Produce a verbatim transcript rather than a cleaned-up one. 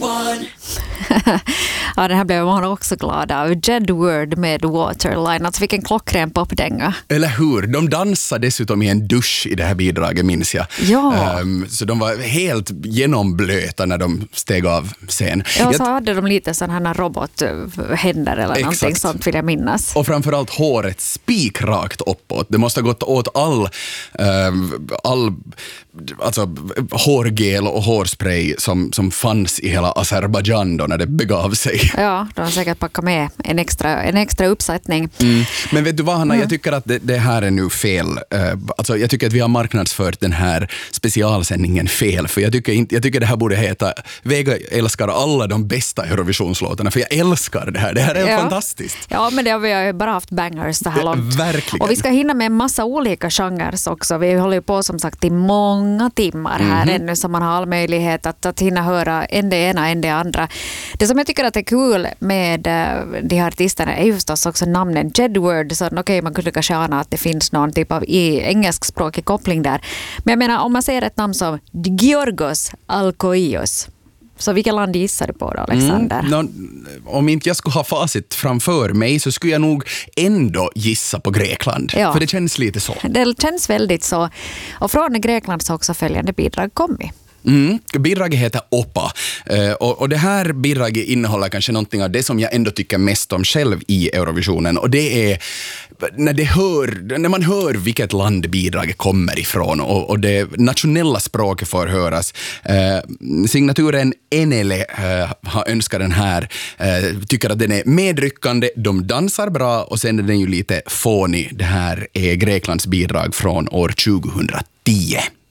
Ja, den här blev man också glad av. Jedward med Waterline. Alltså vilken klockren popdänga. Eller hur? De dansade dessutom i en dusch i det här bidraget, minns jag. Ja. Um, så de var helt genomblöta när de steg av scen. Ja, så jag... hade de lite sådana här robothänder eller Exakt. någonting sånt, vill jag minnas. Och framförallt håret spikrakt uppåt. Det måste ha gått åt all, um, all alltså, hårgel och hårspray som, som fanns i hela Azerbaijan då när det begav sig. Ja, de har säkert packat med en extra, en extra uppsättning. Mm. Men vet du vad, Hanna? Mm. Jag tycker att det, det här är nu fel. Uh, alltså, jag tycker att vi har marknadsfört den här specialsändningen fel. För jag tycker, inte, jag tycker det här borde heta Vega älskar alla de bästa Eurovisionslåtarna. För jag älskar det här. Det här är ja. fantastiskt. Ja, men det har vi har ju bara haft bangers så här långt. Verkligen. Och vi ska hinna med en massa olika genrer också. Vi håller ju på som sagt i många timmar här Mm-hmm. ännu, så man har all möjlighet att, att hinna höra en det ena, en det andra. Det som jag tycker att är kul med uh, de här artisterna är ju förstås också namnen. Jedward, så okej, okay, man kunde kanske ana att det finns någon typ av i engelskspråkig koppling där. Men jag menar, om man säger ett namn som Giorgos Alkoios, så vilka land gissar du på då, Alexander? Mm, no, om inte jag skulle ha facit framför mig så skulle jag nog ändå gissa på Grekland. Ja. För det känns lite så. Det känns väldigt så. Och från Grekland så också följande bidrag kommit. Mm, bidraget heter Opa uh, och, och det här bidraget innehåller kanske någonting av det som jag ändå tycker mest om själv i Eurovisionen, och det är när, det hör, när man hör vilket land bidraget kommer ifrån och, och det nationella språket får höras. Uh, signaturen Enele uh, har önskat den här, uh, tycker att den är medryckande, de dansar bra och sen är den ju lite fånig. Det här är Greklands bidrag från år tjugohundratio.